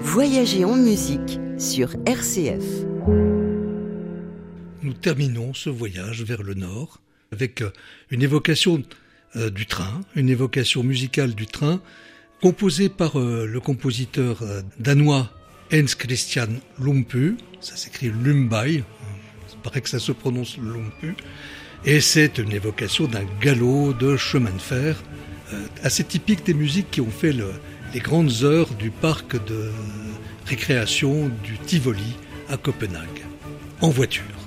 Voyager en musique sur RCF. Nous terminons ce voyage vers le nord avec une évocation du train, une évocation musicale du train, composée par le compositeur danois Hans Christian Lumpy. Ça s'écrit Lumby, il paraît que ça se prononce Lumpy. Et c'est une évocation d'un galop de chemin de fer, assez typique des musiques qui ont fait les grandes heures du parc de récréation du Tivoli à Copenhague, en voiture.